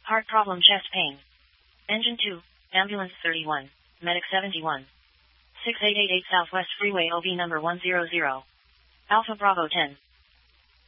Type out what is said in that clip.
Heart problem, chest pain. Engine 2, ambulance 31, medic 71. 6888 Southwest Freeway OB number 100. Alpha Bravo 10.